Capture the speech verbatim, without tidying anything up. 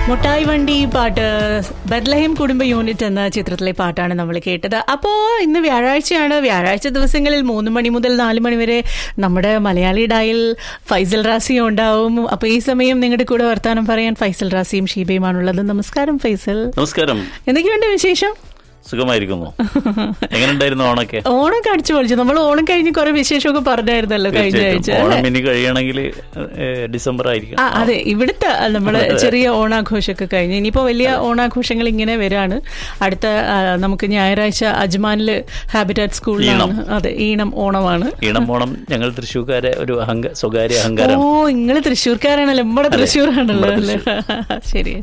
മുട്ടായി വണ്ടി പാട്ട് ബത്ലഹേം കുടുംബ യൂണിറ്റ് എന്ന ചിത്രത്തിലെ പാട്ടാണ് നമ്മൾ കേട്ടത്. അപ്പോൾ ഇന്ന് വ്യാഴാഴ്ചയാണ്. വ്യാഴാഴ്ച ദിവസങ്ങളിൽ മൂന്ന് മണി മുതൽ നാല് മണി വരെ നമ്മുടെ മലയാളി ഡയൽ ഫൈസൽ റാസിയും ഉണ്ടാവും. അപ്പോൾ ഈ സമയം നിങ്ങളുടെ കൂടെ വർത്താനം പറയാൻ ഫൈസൽ റാസിയും ഷീബയുമാണുള്ളത്. നമസ്കാരം ഫൈസൽ. നമസ്കാരം. എന്തൊക്കെയുണ്ട് വിശേഷം? സുഖമായിരിക്കുന്നു. എങ്ങനെയുണ്ടായിരുന്നു ഓണൊക്കെ? ഓണൊക്കെ അടിച്ചു പൊളിച്ചു. നമ്മൾ ഓണം കഴിഞ്ഞ് കുറെ വിശേഷമൊക്കെ പറഞ്ഞായിരുന്നല്ലോ കഴിഞ്ഞ ആഴ്ച. ഓണം ഇനി കഴിയണമെങ്കിൽ ഡിസംബർ ആയിരിക്കും. ആ അതെ, ഇവിടുത്തെ നമ്മള് ചെറിയ ഓണാഘോഷമൊക്കെ കഴിഞ്ഞ് ഇനിയിപ്പോ വലിയ ഓണാഘോഷങ്ങൾ ഇങ്ങനെ വരാണ്. അടുത്ത നമുക്ക് ഞായറാഴ്ച അജ്മാനില് ഹാബിറ്റാറ്റ് സ്കൂളിലാണ്. അതെ, ഈണം ഓണമാണ്. ഈണം ഓണം ഞങ്ങൾ തൃശ്ശൂർക്കാരെ ഒരു സ്വകാര്യ അഹങ്കാരം. ഓ, നിങ്ങള് തൃശ്ശൂർക്കാരാണല്ലോ. നമ്മുടെ തൃശ്ശൂരാണല്ലോ അല്ലേ? ശരി.